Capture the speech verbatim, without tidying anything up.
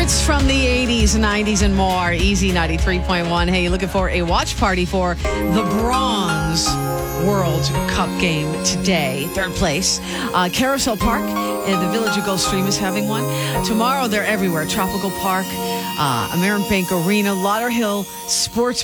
Hits from the eighties, nineties, and more. Easy ninety-three point one. Hey, you looking for a watch party for the Bronze World Cup game today? Third place. Uh, Carousel Park in the Village of Gulfstream is having one. Tomorrow, they're everywhere. Tropical Park, uh, American Bank Arena, Lauderhill Sports